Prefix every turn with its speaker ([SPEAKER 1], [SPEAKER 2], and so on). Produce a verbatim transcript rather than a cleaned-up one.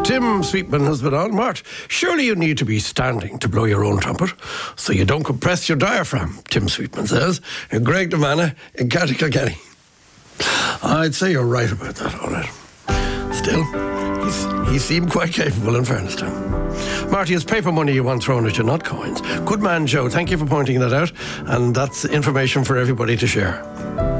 [SPEAKER 1] Tim Sweetman has been on. Mart, surely you need to be standing to blow your own trumpet so you don't compress your diaphragm, Tim Sweetman says. And Greg DeManna in County Kilkenny. I'd say you're right about that, all right. Still, he's, he seemed quite capable, in fairness to him. Marty, it's paper money you want thrown at you, not coins. Good man, Joe. Thank you for pointing that out. And that's information for everybody to share.